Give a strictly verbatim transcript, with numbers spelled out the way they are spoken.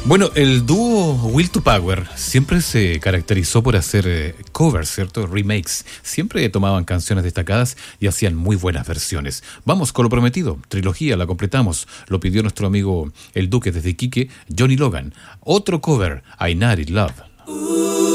Bueno, el dúo Will to Power siempre se caracterizó por hacer eh, covers, ¿cierto? Remakes. Siempre tomaban canciones destacadas y hacían muy buenas versiones. Vamos con lo prometido. Trilogía, la completamos. Lo pidió nuestro amigo el Duque desde Iquique, Johnny Logan. Otro cover, I Not In Love.